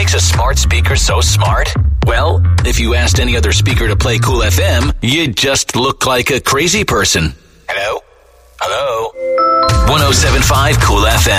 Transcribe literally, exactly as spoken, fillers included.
makes a smart speaker so smart? Well, if you asked any other speaker to play Cool F M, you'd just look like a crazy person. Hello? Hello? one oh seven point five Cool F M.